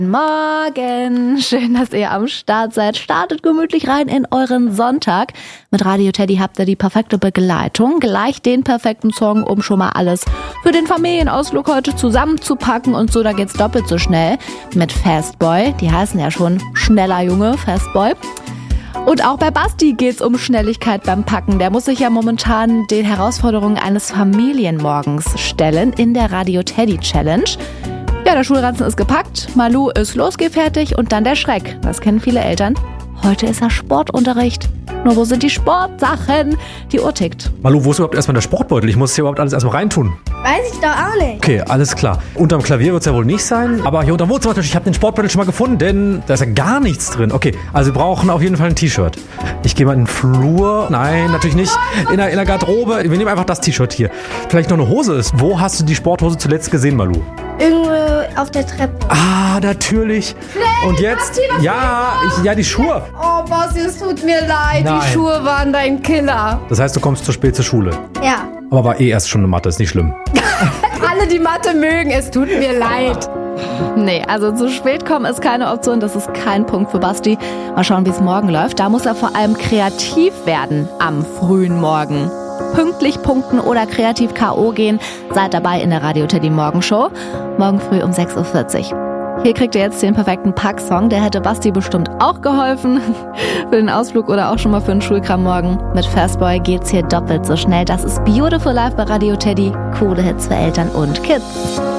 Morgen, schön, dass ihr am Start seid. Startet gemütlich rein in euren Sonntag. Mit Radio Teddy habt ihr die perfekte Begleitung, gleich den perfekten Song, um schon mal alles für den Familienausflug heute zusammenzupacken und so, da geht's doppelt so schnell mit Fastboy. Die heißen ja schon schneller Junge, Fastboy. Und auch bei Basti geht's um Schnelligkeit beim Packen. Der muss sich ja momentan den Herausforderungen eines Familienmorgens stellen in der Radio Teddy Challenge. Ja, der Schulranzen ist gepackt, Malu ist losgefertigt und dann der Schreck. Das kennen viele Eltern. Heute ist ja Sportunterricht. Nur wo sind die Sportsachen? Die Uhr tickt. Malu, wo ist überhaupt erstmal der Sportbeutel? Ich muss hier überhaupt alles erstmal reintun. Weiß ich doch auch nicht. Okay, alles klar. Unterm Klavier wird es ja wohl nicht sein. Aber hier unterm Wohnzimmer natürlich, ich habe den Sportbeutel schon mal gefunden, denn da ist ja gar nichts drin. Okay, also wir brauchen auf jeden Fall ein T-Shirt. Ich gehe mal in den Flur. Nein, natürlich nicht. In der Garderobe. Wir nehmen einfach das T-Shirt hier. Vielleicht noch eine Hose ist. Wo hast du die Sporthose zuletzt gesehen, Malu? Irgendwo auf der Treppe. Ah, natürlich. Und jetzt? Ja, die Schuhe. Oh, Basti, es tut mir leid. Nein. Die Schuhe waren dein Killer. Das heißt, du kommst zu spät zur Schule. Ja. Aber war erst schon eine Mathe, ist nicht schlimm. Alle, die Mathe mögen, es tut mir leid. Nee, also zu spät kommen ist keine Option. Das ist kein Punkt für Basti. Mal schauen, wie es morgen läuft. Da muss er vor allem kreativ werden am frühen Morgen. Pünktlich punkten oder kreativ K.O. gehen. Seid dabei in der Radio Teddy Morgenshow. Morgen früh um 6.40 Uhr. Hier kriegt ihr jetzt den perfekten Packsong. Der hätte Basti bestimmt auch geholfen. Für den Ausflug oder auch schon mal für den Schulkram morgen. Mit Fastboy geht's hier doppelt so schnell. Das ist Beautiful Life bei Radio Teddy. Coole Hits für Eltern und Kids.